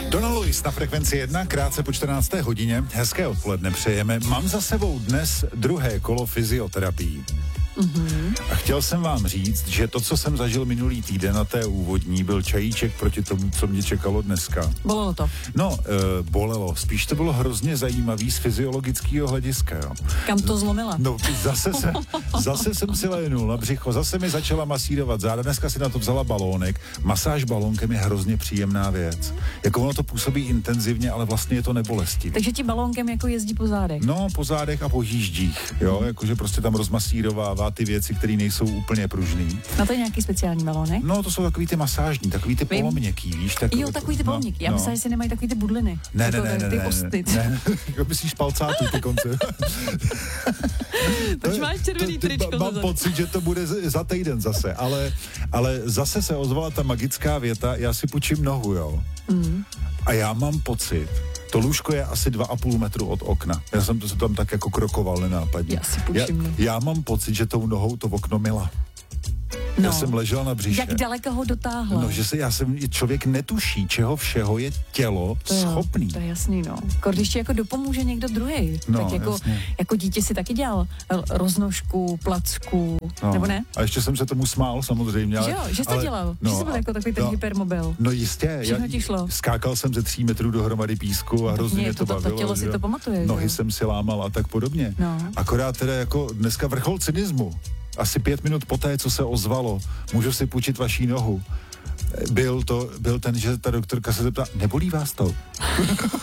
Donald Lewis na frekvenci 1, krátce po 14. hodině. Hezké odpoledne přejeme. Mám za sebou dnes druhé kolo fyzioterapii. A chtěl jsem vám říct, že to, co jsem zažil minulý týden na té úvodní, byl čajíček proti tomu, co mě čekalo dneska. Bolelo to? No, bolelo. Spíš to bylo hrozně zajímavý z fyziologického hlediska, jo. Kam to zlomila? No, zase jsem si lénul na břicho, zase mi začala masírovat záda, dneska si na to vzala balónek. Masáž balónkem je hrozně příjemná věc. Jako ono to působí intenzivně, ale vlastně je to nebolestivé. Takže ti balónkem jako jezdí po zádech? No, po zádech a po jíždích, jo, jakože prostě tam rozmasírovává ty věci, které nejsou úplně pružný. No to je nějaký speciální balónek? No, to jsou takový ty masážní, takový ty poloměkký, víš? Takový ty poloměkký. Já myslím, že si nemají takový ty budliny. Ne, ty ostnic. Ne, myslíš palcátů ty konce. Proč máš červený tričko? Mám pocit, že to bude za týden zase, ale zase se ozvala ta magická věta, já si půjčím nohu, jo? A já mám pocit, to lůžko je asi 2,5 metru od okna. Já jsem to tam tak jako krokoval nenápadně. Já si půjčím. Já mám pocit, že tou nohou to okno mila. No. Já jsem ležel na břiše. Jak daleko ho dotáhla? No, člověk netuší, čeho všeho je tělo schopný. To je jasný, no. Když ti jako dopomůže někdo druhý, no, tak jako dítě si taky dělal roznožku, placku, nebo ne? A ještě jsem se tomu smál samozřejmě. Že jsi to dělal? Že jsi byl jako takový ten hypermobil? No jistě. Všechno ti šlo? Skákal jsem ze 3 metrů dohromady písku a hrozně mě to bavilo. To tělo si to pamatuje, nohy jsem si lámal a tak podobně. No. Akorát teda jako dneska vrchol cynismu. Asi 5 minut poté, co se ozvalo, můžu si půjčit vaší nohu. Byl ten, že ta doktorka se zeptá, nebolí vás to?